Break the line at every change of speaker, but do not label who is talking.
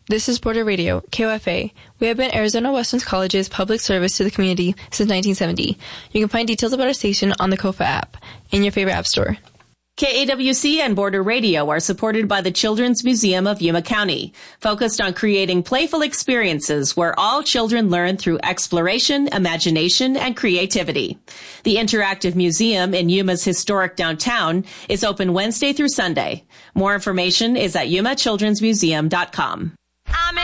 This is Border Radio, KOFA. We have been Arizona Western College's public service to the community since 1970. You can find details about our station on the KOFA app in your favorite app store.
KAWC and Border Radio are supported by the Children's Museum of Yuma County, focused on creating playful experiences where all children learn through exploration, imagination, and creativity. The interactive museum in Yuma's historic downtown is open Wednesday through Sunday. More information is at yumachildrensmuseum.com.